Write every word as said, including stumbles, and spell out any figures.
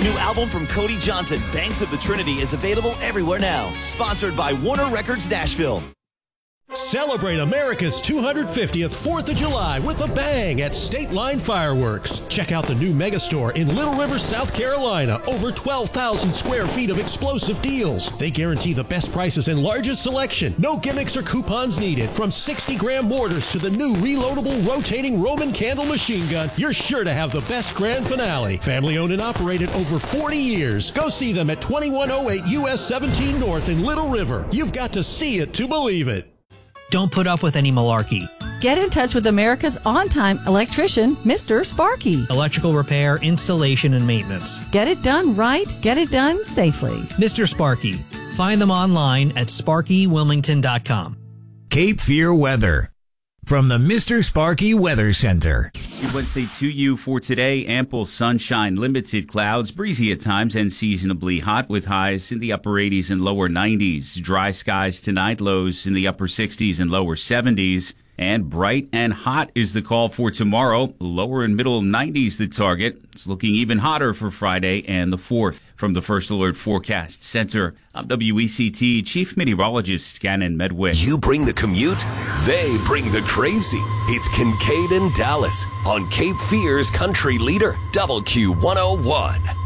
The new album from Cody Johnson, Banks of the Trinity, is available everywhere now. Sponsored by Warner Records Nashville. Celebrate America's two hundred fiftieth fourth of July with a bang at State Line Fireworks. Check out the new Megastore in Little River, South Carolina. Over twelve thousand square feet of explosive deals. They guarantee the best prices and largest selection. No gimmicks or coupons needed. From sixty gram mortars to the new reloadable rotating Roman candle machine gun, you're sure to have the best grand finale. Family owned and operated over forty years. Go see them at twenty-one oh eight U S seventeen North in Little River. You've got to see it to believe it. Don't put up with any malarkey. Get in touch with America's on-time electrician, Mister Sparky. Electrical repair, installation, and maintenance. Get it done right. Get it done safely. Mister Sparky. Find them online at sparky wilmington dot com. Cape Fear weather from the Mister Sparky Weather Center. Wednesday to you for today. Ample sunshine, limited clouds, breezy at times, and seasonably hot with highs in the upper eighties and lower nineties. Dry skies tonight, lows in the upper sixties and lower seventies. And bright and hot is the call for tomorrow. Lower and middle nineties the target. It's looking even hotter for Friday and the fourth. From the First Alert Forecast Center, I'm W E C T Chief Meteorologist Gannon Medwick. You bring the commute, they bring the crazy. It's Kincaid and Dallas on Cape Fear's country leader, W Q one oh one.